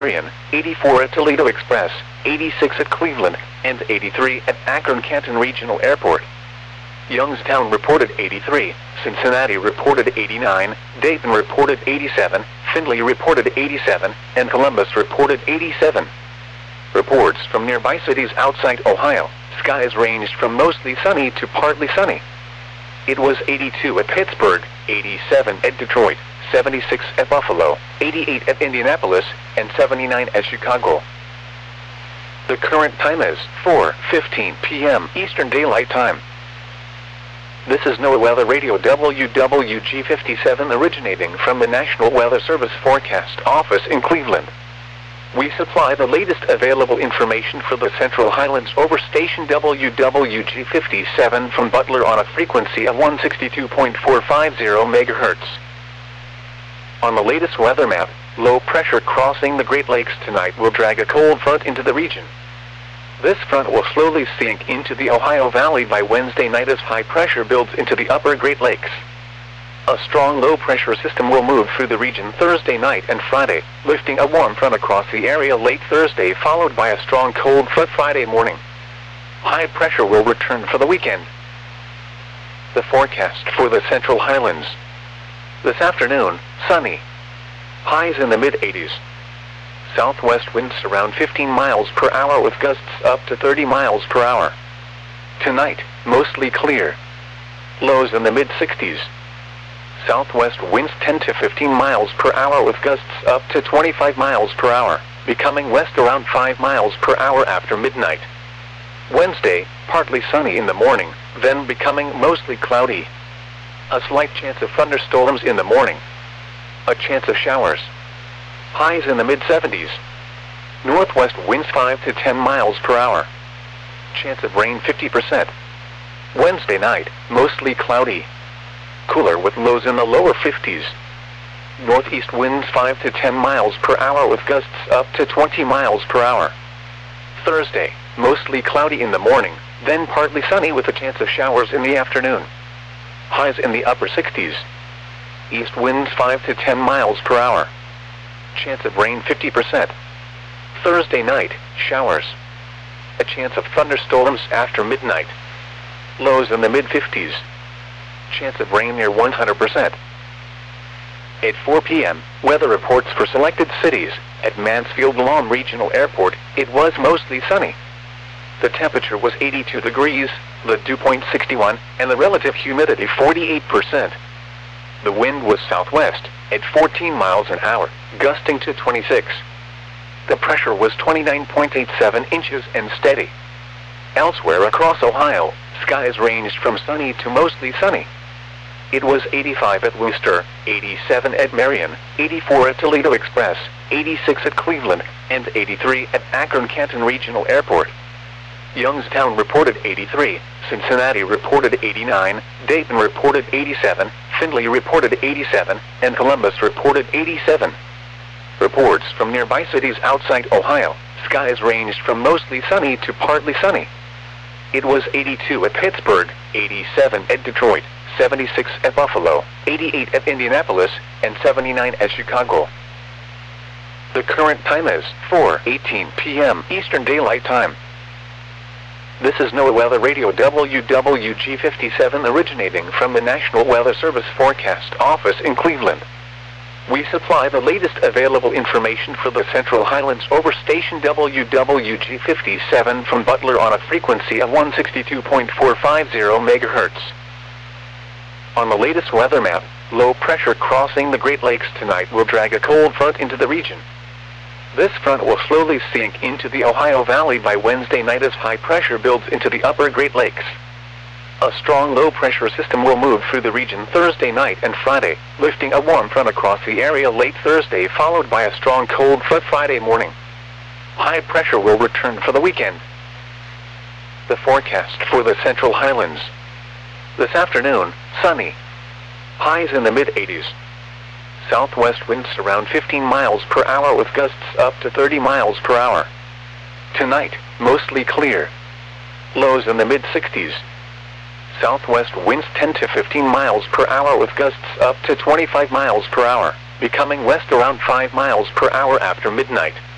Marion, 84 at Toledo Express, 86 at Cleveland, and 83 at Akron-Canton Regional Airport. Youngstown reported 83, Cincinnati reported 89, Dayton reported 87, Findlay reported 87, and Columbus reported 87. Reports from nearby cities outside Ohio, skies ranged from mostly sunny to partly sunny. It was 82 at Pittsburgh, 87 at Detroit, 76 at Buffalo, 88 at Indianapolis, and 79 at Chicago. The current time is 4:15 p.m. Eastern Daylight Time. This is NOAA Weather Radio WWG57 originating from the National Weather Service Forecast Office in Cleveland. We supply the latest available information for the Central Highlands over station WWG57 from Butler on a frequency of 162.450 MHz. On the latest weather map, low pressure crossing the Great Lakes tonight will drag a cold front into the region. This front will slowly sink into the Ohio Valley by Wednesday night as high pressure builds into the upper Great Lakes. A strong low-pressure system will move through the region Thursday night and Friday, lifting a warm front across the area late Thursday followed by a strong cold front Friday morning. High pressure will return for the weekend. The forecast for the Central Highlands. This afternoon, sunny. Highs in the mid-80s. Southwest winds around 15 miles per hour with gusts up to 30 miles per hour. Tonight, mostly clear. Lows in the mid-60s. Southwest winds 10 to 15 miles per hour with gusts up to 25 miles per hour, becoming west around 5 miles per hour after midnight. Wednesday, partly sunny in the morning, then becoming mostly cloudy. A slight chance of thunderstorms in the morning. A chance of showers. Highs in the mid-70s. Northwest winds 5 to 10 miles per hour. Chance of rain 50%. Wednesday night, mostly cloudy. Cooler with lows in the lower 50s. Northeast winds 5 to 10 miles per hour with gusts up to 20 miles per hour. Thursday, mostly cloudy in the morning, then partly sunny with a chance of showers in the afternoon. Highs in the upper 60s. East winds 5 to 10 miles per hour. Chance of rain 50%. Thursday night, showers. A chance of thunderstorms after midnight. Lows in the mid-50s. Chance of rain near 100%. At 4 p.m., weather reports for selected cities. At Mansfield Lawn Regional Airport, it was mostly sunny. The temperature was 82 degrees, the dew point 61, and the relative humidity 48%. The wind was southwest, at 14 miles an hour, gusting to 26. The pressure was 29.87 inches and steady. Elsewhere across Ohio, skies ranged from sunny to mostly sunny. It was 85 at Wooster, 87 at Marion, 84 at Toledo Express, 86 at Cleveland, and 83 at Akron-Canton Regional Airport. Youngstown reported 83, Cincinnati reported 89, Dayton reported 87, Findlay reported 87, and Columbus reported 87. Reports from nearby cities outside Ohio, skies ranged from mostly sunny to partly sunny. It was 82 at Pittsburgh, 87 at Detroit, 76 at Buffalo, 88 at Indianapolis, and 79 at Chicago. The current time is 4:18 p.m. Eastern Daylight Time. This is NOAA Weather Radio WWG57 originating from the National Weather Service Forecast Office in Cleveland. We supply the latest available information for the Central Highlands over station WWG57 from Butler on a frequency of 162.450 MHz. On the latest weather map, low pressure crossing the Great Lakes tonight will drag a cold front into the region. This front will slowly sink into the Ohio Valley by Wednesday night as high pressure builds into the upper Great Lakes. A strong low-pressure system will move through the region Thursday night and Friday, lifting a warm front across the area late Thursday followed by a strong cold front Friday morning. High pressure will return for the weekend. The forecast for the Central Highlands. This afternoon, sunny. Highs in the mid-80s. Southwest winds around 15 miles per hour with gusts up to 30 miles per hour. Tonight, mostly clear. Lows in the mid-60s. Southwest winds 10 to 15 miles per hour with gusts up to 25 miles per hour, becoming west around 5 miles per hour after midnight.